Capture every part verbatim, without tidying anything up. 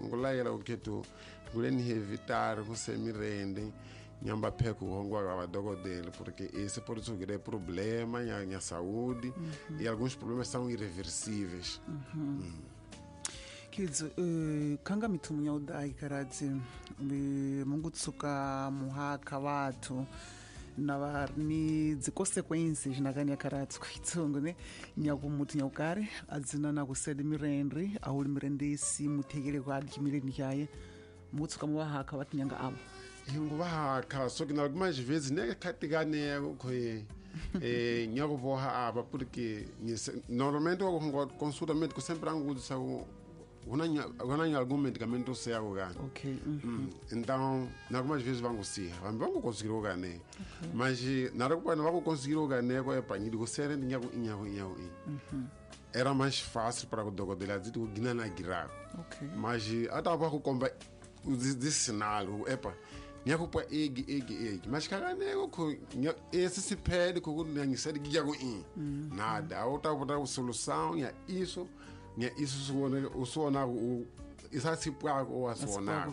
ngulaela ukhethu nguleni evitar você me rende nhamba pheko hongwa wa dogodela porque esse pode surgir problema na minha saúde uhum. e alguns problemas são irreversíveis. Uhum. Hum. Kids, uh, kanga mitumu ya udai karati mungu tsuka muhaka watu na varni consequences na gani ya karati kuitungu ne nyaku mutu nyakare adzina na kusedi mirendri ahuli mirendri si mutegele kwa adi mirendri yaye mutu kama wahaka watu nyanga abo hingu wahaka so que algumas vezes nem katigane koi eh nyaku voha aba porque normalmente eu consulta médico sempre angu sa Una algum medicamento se agora. Ok. Uhum. Hum. Então, algumas vezes vão conseguir, vão conseguir o gané. Mas na hora que não vão conseguir o gané, é para ir você é ninho ninho ninho. Era mais fácil para o doutor dele dizer que guiná na guirá. Ok. Mas até agora com o sinal, é para ninho para egg egg egg. Mas cara nego com esse se pede com o ninho se de guiago in. Nada. A outra outra solução é isso. Isso o sonar o isso se paga ou a sonar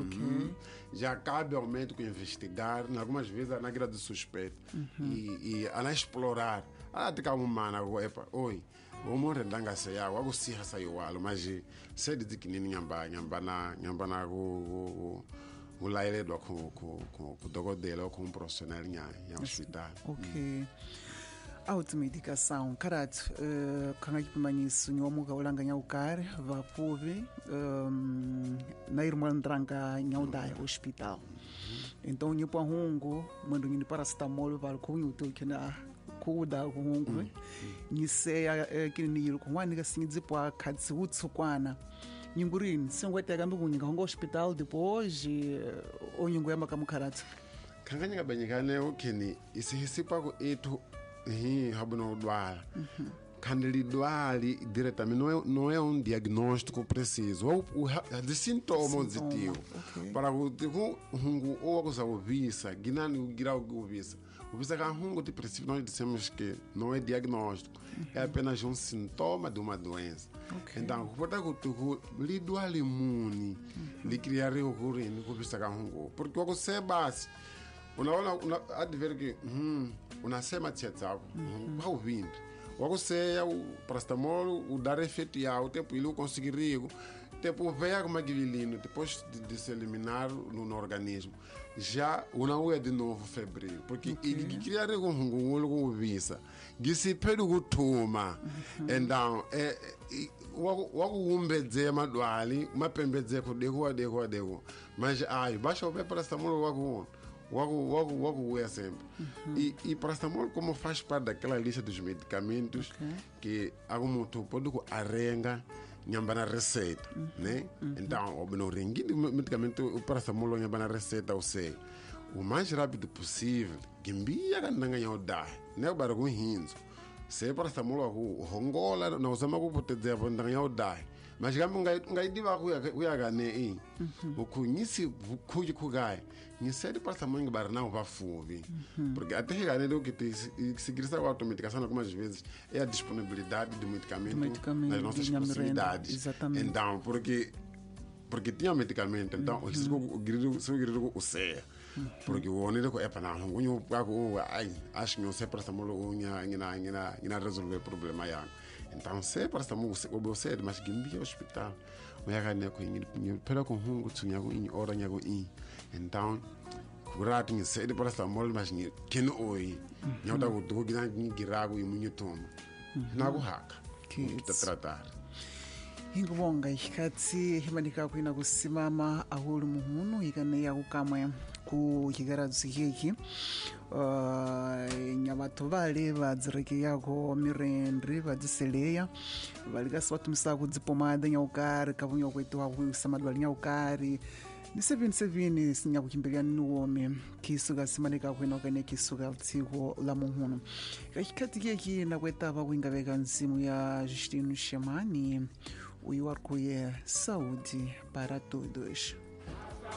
já cabe realmente com investigar algumas vezes na grade de suspeito e e a explorar a te calma mana epa oi o morre danga se ya wago si hasa yo walo mas se de que nem nyamba nyamba na nyamba na o o laile do com com com o dogodela com um profissional em hospital. Ok. Automedicação, karate, uh, kanga kipimanyiso nyomuka ulanga nyaukare vapuve um, na irmã ndranka nyaudai hospital. Então nyipa hungu mando nyini paracetamol val kunyu to kina kuda hungu nyise ya kini yiru kwani ka sinzi pwa katsi utsukwana nyingurini singwete kambi kunyinga hongo hospital depois onyingo ya makamu karate kanga nyinga banyikane okeni isi hisipa ko eto Sim, rabino dual. Quando dual diretamente não é não é um diagnóstico preciso. O de sintomas positivo. Para o tipo hungo ou a coisa obvisa, guinando o grau obvisa. Obvisa que hungo de princípio nós dissemos que não é diagnóstico, é apenas um sintoma de uma doença. Então, o que o li dual imune, li criar recorrente, obvisa que hungo, porque o que é base. Una una adver que hum una sema tsetsa va ouvindo o que seja o paracetamol o dar efeito já o tempo ele conseguir rigo tempo veia como é que vilino depois de, de se eliminar no, no organismo já uma é de novo febril porque ele que cria rigo um olho visa que se pede o toma então é o o umbedze madwali uma pembedze ko dego dego dego mas ai baixa o paracetamol o agu Logo, logo, logo é sempre. Uhum. E, e paracetamol, como faz parte daquela lista dos medicamentos okay. que algum pode arenga nhamba na receita, uhum. né? Uhum. Então, no ringue do medicamento, o paracetamol nhamba na receita, ou seja, o mais rápido possível, que mbia ganhar ganhar o dar, né? O barulho hinzo. Se paracetamol o hongola, não usamos o poder de ganhar o dar. Mas gambo ngai ngai diva kuya gane e o conhece o cujo kugai ni sede para tamanho barnau va fuvi porque até gane do que te seguir essa automedicação algumas vezes é a disponibilidade do medicamento, medicamento nas nossas possibilidades. Exatamente. Então porque porque tinha medicamento então o isso o grilo o grilo o ser porque o oneiro é para não unho pago ai acho que não sei para tamanho unha ina ina ina resolver problema ya. Então, se para esta música, você mas que me hospital, o ia ganhar com ele, pelo com hungo, tinha com ele, hora tinha com ele. Então, curar tinha sede para esta mole, mas que não oi, não dá o do que não girago e muito toma, não haca, que está tratar. Ingubonga ikati himanika kuina kusimama ahulu muhunu ikane ya kukamwe ku kigarazi hiki uh, nyabatu vale vadzireke yako mirendri vadziseleya valikasi vatumisa kudzipomada nyaukari kavunya kuitiwa kuisamadwali nyaukari ni sevini sevini sinya kukimbelia nuome kisuka simanika kuina kane kisuka tsiko la muhunu kakikati kiki na kwetava kuingaveka nsimu ya Justino Shemani. O Yorkuye Saúde para Todos.